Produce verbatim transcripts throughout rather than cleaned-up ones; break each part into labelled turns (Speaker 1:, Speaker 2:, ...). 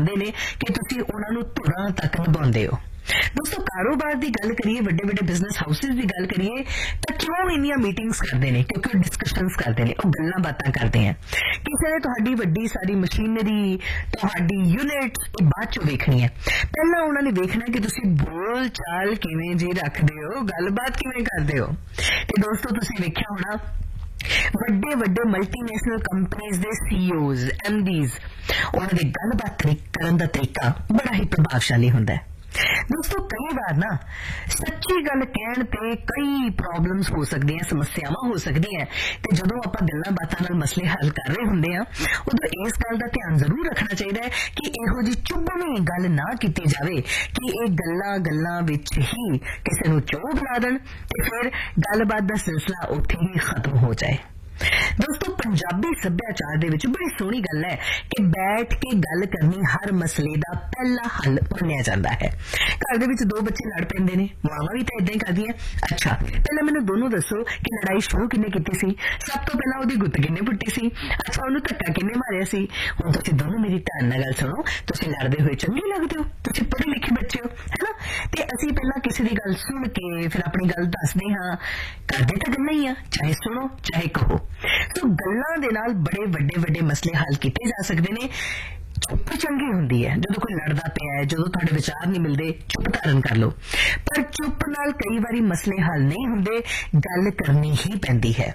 Speaker 1: चाहते हैं कि तुसीं उन्हां नूं धुरां तक निभाउंदे हो। दोस्तों कारोबार की गल करिए, वड्डे वड्डे बिजनेस हाउसिस की गल करिए तो क्यों इन्नियां मीटिंग्स करते हैं? क्योंकि डिस्कशनस करते हैं, गल्लां बातां करते हैं। किसी ने तुहाडी वड्डी सारी मशीनरी, तुहाडी यूनिट बाद चों वेखनी है। पहला उन्होंने वेखना कि तुसीं बोल चाल किवें जी रखदे हो, गलबात किवें करदे हो। ते दोस्तों तुसीं वेख्या होना वड्डे वड्डे मल्टीनेशनल कंपनीज दे सीईओज, एमडीज, उन्हां दे गलबात करन दा तरीका बड़ा ही प्रभावशाली हुंदा है। दोस्तों कई बार ना सच्ची गल कहण ते कई प्रॉब्लम्स हो सकदी हैं, समस्यावां हो सकदी हैं, ते जदों आपां गल्लां बातां नाल मसले हल कर रहे हुंदे आ उदों इस गल दा ध्यान जरूर रखना चाहिदा है कि इहो जी चुभवीं गल ना कीती जावे कि इह गल्लां गल्लां विच ही किसे नूं चोभ ला देण ते फिर गलबात दा सिलसिला उत्थे ही खत्म हो जाए। दोस्तों पंजाबी सभ्याचार दे विच बड़ी सोहनी गल है कि बैठ के गल करनी हर मसले दा पहला हल मन्निया जांदा है। घर दे विच दो बच्चे लड़ पैंदे ने, मावां भी तां इदां ही करदियां। अच्छा पहले मैनूं दोनों दसो कि लड़ाई शुरू किन्ने कीती सी? सब तो पहला ओहदी गुत्त किन्ने पुट्टी सी? अच्छा ओहनूं धक्का किन्ने मारिया सी? हुण तुसीं दोनों मेरी ध्यान नाल गल सुणो, तुसीं लड़दे होए चंगे लगदे हो, तुसीं पढ़े लिखे बच्चे हो, है ना? ते असीं पहला किसी दी गल सुण के फिर अपनी गल दसदे हां, करदे तां गल्लां ही आ, चाहे सुणो चाहे कहो। तो गल्लां दे नाल बड़े वड्डे वड्डे मसले हल किए जा सकते हैं। चुप चंगी हुंदी है, जदों कोई लड़दा पिया है, जदों तुहाडे विचार नहीं मिलते चुप धारण कर लो, पर चुप नाल कई बारी मसले हल नहीं हुंदे, गल करनी ही पैंदी है।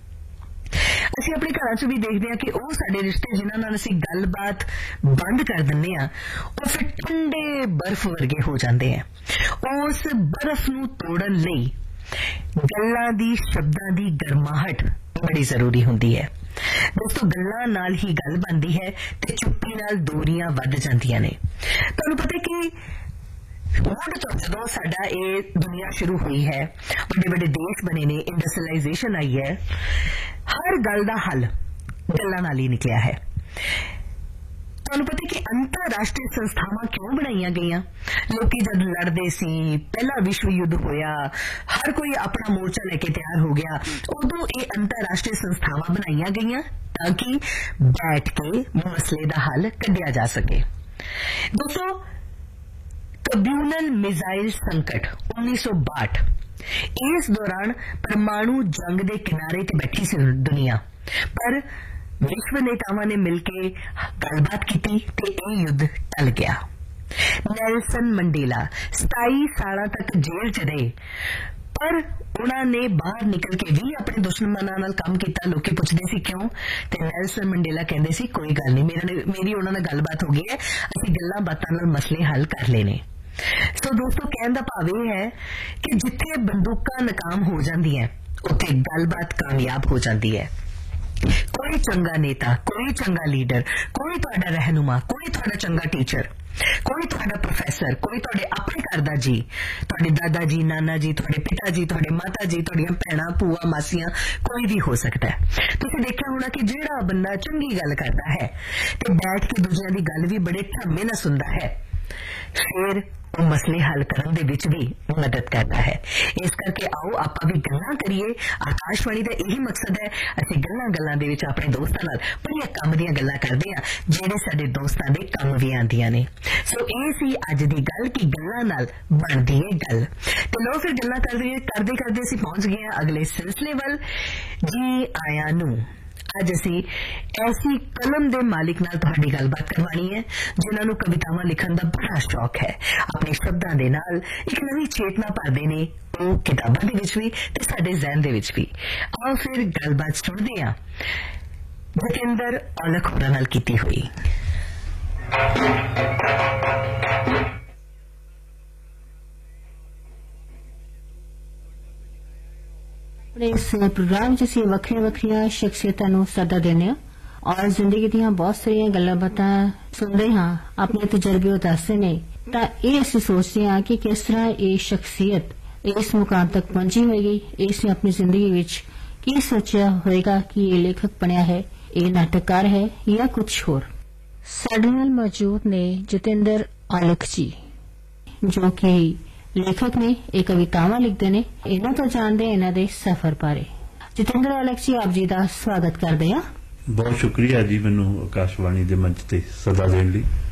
Speaker 1: ਅਸੀਂ ਆਪਣੇ ਘਰਾਂ 'ਚ ਵੀ ਦੇਖਦੇ ਹਾਂ कि ਉਹ ਸਾਡੇ ਰਿਸ਼ਤੇ ਜਿਨ੍ਹਾਂ ਨਾਲ ਅਸੀਂ ਗੱਲਬਾਤ ਬੰਦ ਕਰ ਦਿੰਦੇ ਆ ਉਹ ਫਿਰ ਠੰਡੇ ਬਰਫ਼ ਵਰਗੇ ਹੋ ਜਾਂਦੇ ਆ। ਉਸ ਬਰਫ਼ ਨੂੰ ਤੋੜਨ ਲਈ ਗੱਲਾਂ ਦੀ, ਸ਼ਬਦਾਂ ਦੀ ਗਰਮਾਹਟ बड़ी जरूरी हुंदी है। दोस्तों गल्लां नाल ही गल बनदी है ते चुप्पी नाल दूरियां वध जांदियां ने। तुहानूं पता कि मुढ़ तो जदों साडा ये दुनिया शुरू हुई है, बड़े बड़े देश बने ने, इंडस्ट्रियलाइजेशन आई है, हर गल दा हल गल्लां नाल ही निकलिया है। तुहानूं पता कि अंतरराष्ट्रीय संस्थावां क्यों बनाईयां गईयां? लोकी जद लड़दे सी, पहला विश्व युद्ध होया, हर कोई अपना मोर्चा लेके तैयार हो गया, उदों ये अंतरराष्ट्रीय संस्थावां बनाईयां गईयां ताकि बैठ के मसले दा हल कढिया जा सके। दोस्तों कम्यूनल मिसाइल संकट उन्नीस सौ बाहठ, इस दौरान परमाणु जंग दे किनारे ते बैठी सी दुनिया, पर विश्व नेतावां ने मिलके गलबात की ते यह युद्ध टल गया। नेल्सन मंडेला सताईस साल तक जेल च रहे, पर उन्होंने बाहर निकल के भी अपने दुश्मनां नाल काम किया। लोग पुछदे सी क्यों, ते नेल्सन मंडेला कहंदे सी कोई गल नहीं, मेरे मेरी उन्हां नाल गलबात हो गई है, असीं गल्लां बातां नाल मसले हल कर लेने। सो दोस्तों कहण दा भाव यह है कि जिथे बंदूकां नाकाम हो जांदियां उत्थे गलबात कामयाब हो जाती है। कोई चंगा नेता, कोई चंगा लीडर, कोई तुहाडा रहनुमा, कोई तुहाडा चंगा टीचर, कोई तुहाडा प्रोफैसर, कोई तुहाडे अपने घर दा जी, तुहाडे दादा जी, नाना जी, तुहाडे पिता जी, तुहाडे माता जी, तुहाडियां भैणां, भूआ, मासियां, कोई भी हो सकता है। तुसीं देखिया होना कि जिहड़ा बंदा चंगी गल करदा है ते बैठ के दूजियां दी गल भी बड़े ढम्मे नाल सुनदा है, फिर वो मसले हल करने दे विच भी मदद करता है। इस करके आओ आपां भी गल्लां करिए। आकाशवाणी का यही मकसद है, असीं गल्लां गल्लां दे विच अपने दोस्तां नाल बड़ियां कम दीयां गल्लां करदे आ जिहड़े साडे दोस्तां दे कम भी आंदियां ने। सो इह सी अज दी गल कि गल्लां नाल बनदी है गल। ते लो फिर गल्लां करदे करदे करदे असीं पहुंच गए अगले सिलसिले वल। जी आयां नूं अज असी ऐसी कलम दे मालिक नाल तुहाडी गलबात करवानी है जिन्हां नूं कवितावां लिखण दा बड़ा शौक है। अपने शब्दां दे नाल एक नवीं चेतना भरदे ने, वो किताबां दे विच भी ते साडे ज़हन दे विच भी। आओ फिर गलबात सुणदे हां जतेंद्र औलख होरां नाल कीती हुई।
Speaker 2: इस प्रोग्राम च असीं वखरिया वखरिया शख्सियतां नूं सदा देने और जिंदगी दीयां बहुत सारियां गल्लां बातां सुनदे हां, अपने तजर्बे ओ दसदे ने, तां इह असीं सोचदे हां कि किस तरह इह शख्सियत इस मुकाम तक पहुंची होएगी, इसने अपनी जिंदगी विच की सोचा होएगा कि ये लेखक बनिया है, ये नाटककार है या कुछ होर। साडे नाल मौजूद ने जतेंद्र औलख जी जो कि लेखक ने, ये कवितावां लिखते ने, इन्हां तो जानते इन्हां दे सफर बारे। जतेंद्र औलख जी आप जी का स्वागत करते हैं।
Speaker 3: बहुत शुक्रिया जी मैनू आकाशवाणी के मंच ते सदा देने लई।